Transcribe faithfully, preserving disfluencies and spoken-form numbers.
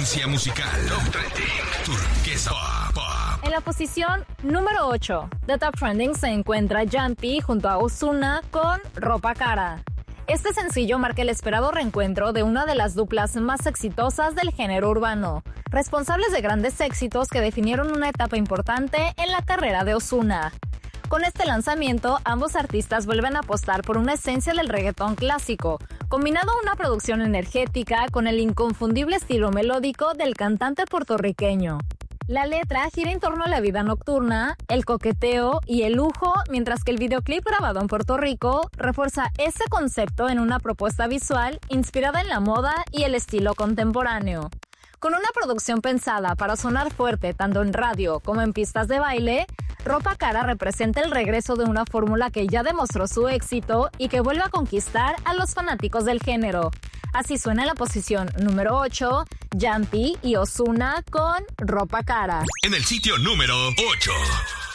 Tendencia musical. Top Trending. Turquesa Pop. En la posición número ocho de Top Trending se encuentra Jumpy junto a Ozuna con Ropa Cara. Este sencillo marca el esperado reencuentro de una de las duplas más exitosas del género urbano, responsables de grandes éxitos que definieron una etapa importante en la carrera de Ozuna. Con este lanzamiento, ambos artistas vuelven a apostar por una esencia del reggaetón clásico, combinado a una producción energética con el inconfundible estilo melódico del cantante puertorriqueño. La letra gira en torno a la vida nocturna, el coqueteo y el lujo, mientras que el videoclip grabado en Puerto Rico refuerza ese concepto en una propuesta visual inspirada en la moda y el estilo contemporáneo. Con una producción pensada para sonar fuerte tanto en radio como en pistas de baile, Ropa Cara representa el regreso de una fórmula que ya demostró su éxito y que vuelve a conquistar a los fanáticos del género. Así suena en la posición número ocho, Jumpy y Ozuna con Ropa Cara. En el sitio número ocho.